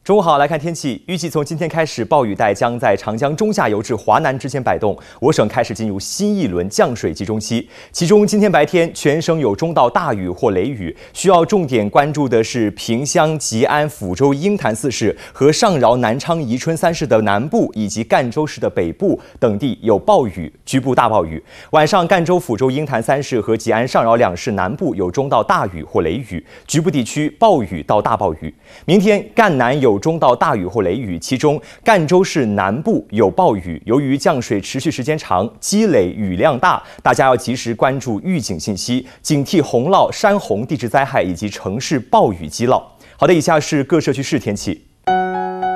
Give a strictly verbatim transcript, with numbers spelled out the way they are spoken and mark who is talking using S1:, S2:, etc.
S1: 中午好，来看天气。预计从今天开始，暴雨带将在长江中下游至华南之间摆动，我省开始进入新一轮降水集中期。其中，今天白天全省有中到大雨或雷雨，需要重点关注的是萍乡、吉安、抚州、鹰潭四市和上饶、南昌、宜春三市的南部以及赣州市的北部等地有暴雨，局部大暴雨。晚上，赣州、抚州、鹰潭三市和吉安、上饶两市南部有中到大雨或雷雨，局部地区暴雨到大暴雨。明天，赣南有中到大雨或雷雨，其中赣州市南部有暴雨。由于降水持续时间长，积累雨量大，大家要及时关注预警信息，警惕洪涝、山洪、地质灾害以及城市暴雨积涝。好的，以下是各社区市天气。